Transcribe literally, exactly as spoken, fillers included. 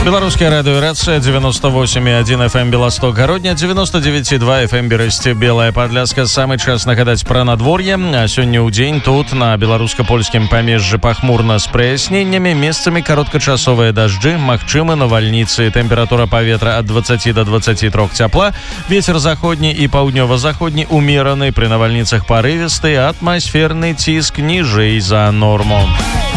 Беларуская радыёрацыя девяносто восемь и один эф эм Беласток Гародня, девяносто девять и два эф эм Берасці Белая Падляска. Самы час нагадаць пра надвор'е. А сёння ў дзень тут на беларуска-польскім памежжы пахмурна з праясненнямі, месцамі кароткачасовыя дажджы, магчымы навальніцы. Тэмпература паветра ад двадцати до двадцати трёх цяпла. Вецер заходні і паўднёва-заходні умераны, пры навальніцах парывісты, атмасферны ціск ніжэй за норму.